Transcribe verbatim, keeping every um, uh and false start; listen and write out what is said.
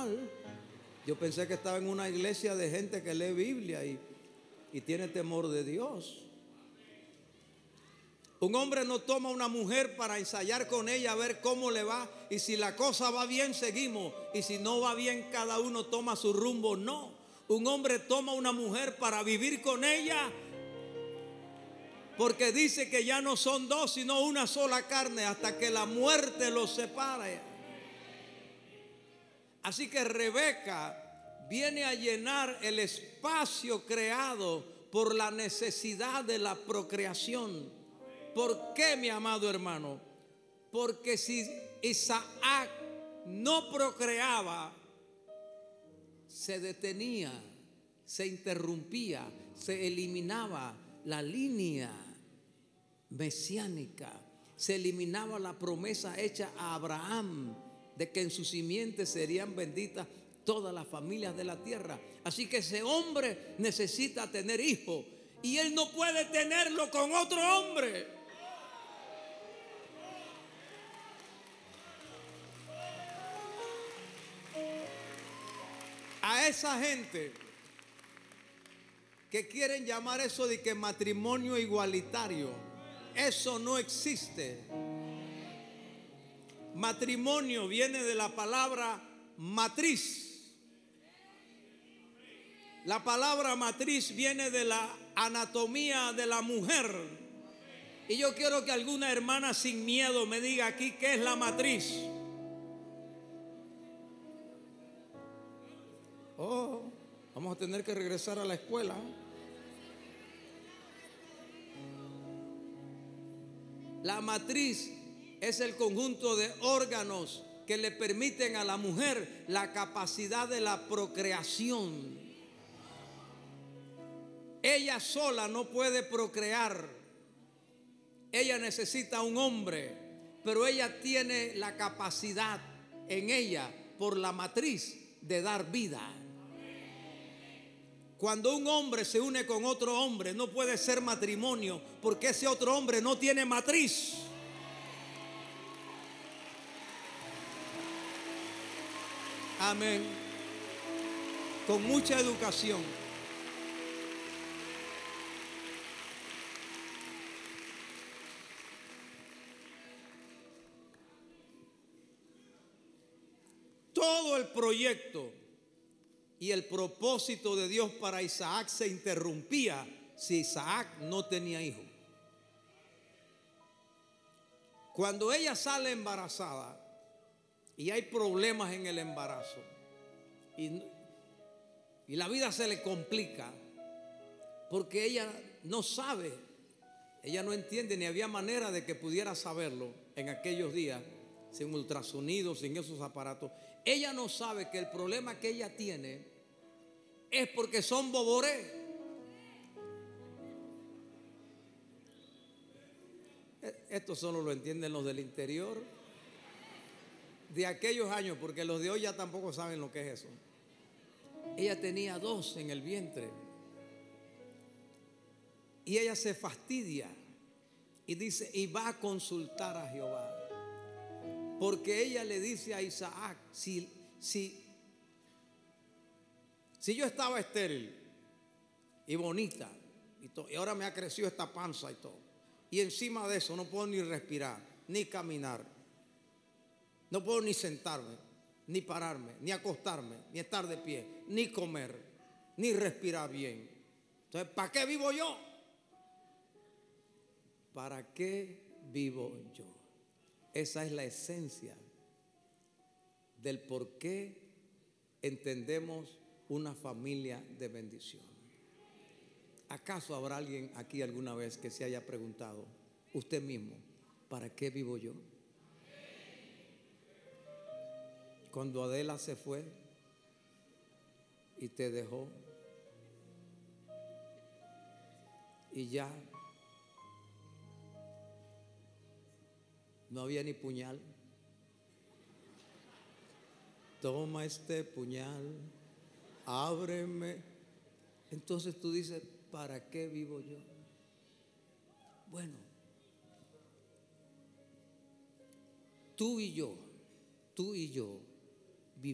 mal. Yo pensé que estaba en una iglesia de gente que lee Biblia y, y tiene temor de Dios. Un hombre no toma una mujer para ensayar con ella a ver cómo le va, y si la cosa va bien seguimos, y si no va bien cada uno toma su rumbo. No, un hombre toma una mujer para vivir con ella, porque dice que ya no son dos sino una sola carne hasta que la muerte los separe. Así que Rebeca viene a llenar el espacio creado por la necesidad de la procreación. ¿Por qué, mi amado hermano? Porque si Isaac no procreaba, se detenía, se interrumpía, se eliminaba la línea mesiánica, se eliminaba la promesa hecha a Abraham de que en su simiente serían benditas todas las familias de la tierra. Así que ese hombre necesita tener hijos, y él no puede tenerlo con otro hombre. A esa gente que quieren llamar eso de que matrimonio igualitario, eso no existe. Matrimonio viene de la palabra matriz. La palabra matriz viene de la anatomía de la mujer. Y yo quiero que alguna hermana sin miedo me diga aquí qué es la matriz. Oh, vamos a tener que regresar a la escuela. La matriz es el conjunto de órganos que le permiten a la mujer la capacidad de la procreación. Ella sola no puede procrear. Ella necesita un hombre, pero ella tiene la capacidad en ella por la matriz de dar vida. Cuando un hombre se une con otro hombre, no puede ser matrimonio, porque ese otro hombre no tiene matriz. Amén. Con mucha educación. Todo el proyecto y el propósito de Dios para Isaac se interrumpía si Isaac no tenía hijo. Cuando ella sale embarazada y hay problemas en el embarazo y, y la vida se le complica porque ella no sabe, ella no entiende, ni había manera de que pudiera saberlo en aquellos días, sin ultrasonidos, sin esos aparatos. Ella no sabe que el problema que ella tiene es porque son boborés. Esto solo lo entienden los del interior de aquellos años, porque los de hoy ya tampoco saben lo que es eso. Ella tenía dos en el vientre y ella se fastidia y dice, y va a consultar a Jehová. Porque ella le dice a Isaac, si, si, si yo estaba estéril y bonita y, todo, y ahora me ha crecido esta panza y todo, y encima de eso no puedo ni respirar, ni caminar, no puedo ni sentarme, ni pararme, ni acostarme, ni estar de pie, ni comer, ni respirar bien. Entonces, ¿para qué vivo yo? ¿Para qué vivo yo? Esa es la esencia del por qué entendemos una familia de bendición. ¿Acaso habrá alguien aquí alguna vez que se haya preguntado usted mismo, ¿para qué vivo yo? Cuando Adela se fue y te dejó y ya no había ni puñal. Toma este puñal, ábreme. Entonces tú dices, ¿para qué vivo yo? Bueno, tú y yo, tú y yo